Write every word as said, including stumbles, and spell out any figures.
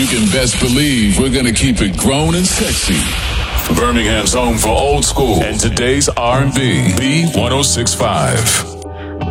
can best believe we're gonna keep it grown and sexy. Birmingham's home for old school and today's R and B. B one oh six point five.